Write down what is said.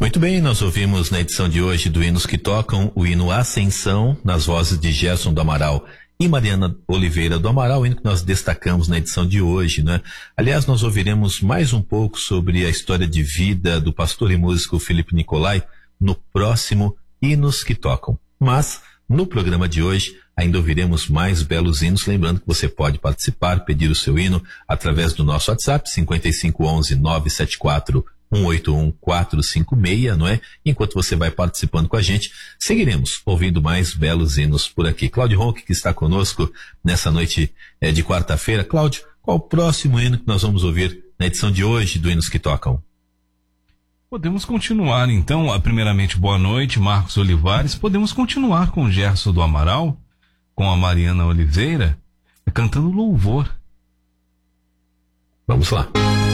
Muito bem, nós ouvimos na edição de hoje do Hinos que Tocam o hino Ascensão, nas vozes de Gerson do Amaral e Mariana Oliveira do Amaral, o hino que nós destacamos na edição de hoje, né? Aliás, nós ouviremos mais um pouco sobre a história de vida do pastor e músico Felipe Nicolai no próximo Hinos que Tocam. Mas, no programa de hoje, ainda ouviremos mais belos hinos, lembrando que você pode participar, pedir o seu hino através do nosso WhatsApp, 5511-974-181-456, não é? Enquanto você vai participando com a gente, seguiremos ouvindo mais belos hinos por aqui. Cláudio Ronque, que está conosco nessa noite de quarta-feira. Cláudio, qual o próximo hino que nós vamos ouvir na edição de hoje do Hinos que Tocam? Podemos continuar, então, primeiramente, boa noite, Marcos Olivares. Podemos continuar com o Gerson do Amaral, com a Mariana Oliveira, cantando louvor. Vamos lá.